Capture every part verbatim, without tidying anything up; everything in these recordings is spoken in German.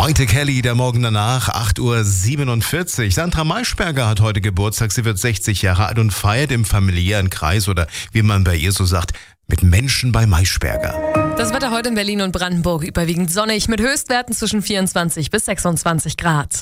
Heute Kelly, der Morgen danach, acht Uhr siebenundvierzig. Sandra Maischberger hat heute Geburtstag. Sie wird sechzig Jahre alt und feiert im familiären Kreis oder wie man bei ihr so sagt, mit Menschen bei Maischberger. Das Wetter heute in Berlin und Brandenburg überwiegend sonnig mit Höchstwerten zwischen vierundzwanzig bis sechsundzwanzig Grad.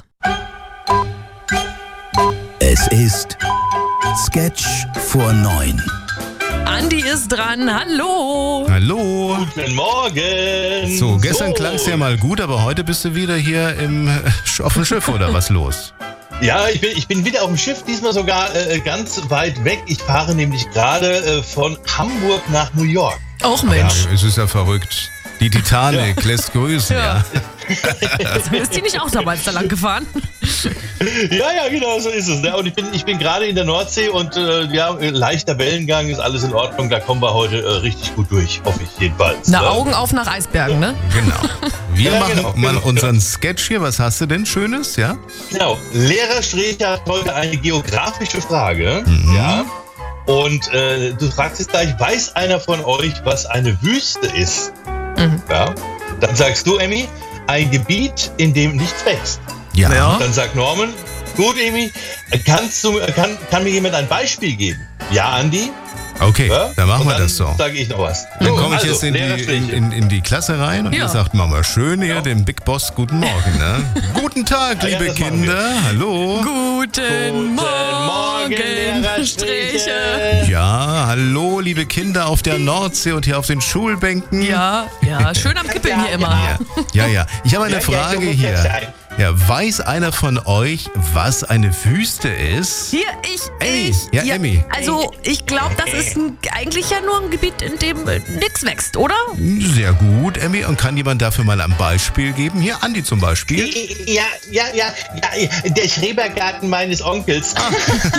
Es ist Sketch vor neun. Andi ist dran, hallo. Hallo. Guten Morgen. So, gestern so. klang es ja mal gut, aber heute bist du wieder hier im, äh, auf dem Schiff oder was los? Ja, ich bin, ich bin wieder auf dem Schiff, diesmal sogar äh, ganz weit weg. Ich fahre nämlich gerade äh, von Hamburg nach New York. Och Mensch. Ja, es ist ja verrückt. Die Titanic Ja. lässt grüßen, ja. Ja. Also ist die nicht auch damals da lang gefahren? Ja, ja, genau, so ist es. Ne? Und ich bin, ich bin gerade in der Nordsee und äh, ja, leichter Wellengang, ist alles in Ordnung. Da kommen wir heute äh, richtig gut durch, hoffe ich jedenfalls. Na, ne? Augen auf nach Eisbergen, ne? Genau. Wir Ja, machen genau, mal genau. unseren Sketch hier. Was hast du denn Schönes, ja? Genau. Lehrer Strecher hat heute eine geografische Frage. Mhm. Ja. Und äh, du fragst jetzt gleich, weiß einer von euch, was eine Wüste ist? Mhm. Ja. Dann sagst du, Emmy, ein Gebiet, in dem nichts wächst. Ja. Ja. Dann sagt Norman, gut, Emmy, kannst du, kann, kann mir jemand ein Beispiel geben? Ja, Andi? Okay, Ja? dann machen Und wir dann das so. sage ich noch was. Dann So, komme ich also, jetzt in die, in, Lehrerstriche. in, in die Klasse rein und Ja. ihr sagt Mama schön hier dem Big Boss guten Morgen. Ne? Guten Tag, Ja, ja, liebe das machen Kinder. Hallo. Guten Morgen, Striche. Ja, hallo, liebe Kinder auf der Nordsee und hier auf den Schulbänken. Ja, ja, schön am Kippeln hier immer. Ja, ja, ja. Ich habe eine Ja, ja, Frage so muss hier. das sein. Ja, weiß einer von euch, was eine Wüste ist? Hier, ich, Emmy. ich. Ja, Emmy. Also, ich glaube, das ist ein, eigentlich ja nur ein Gebiet, in dem äh, nichts wächst, oder? Sehr gut, Emmy. Und kann jemand dafür mal ein Beispiel geben? Hier, Andi zum Beispiel. Ja, ja, ja, ja, der Schrebergarten meines Onkels.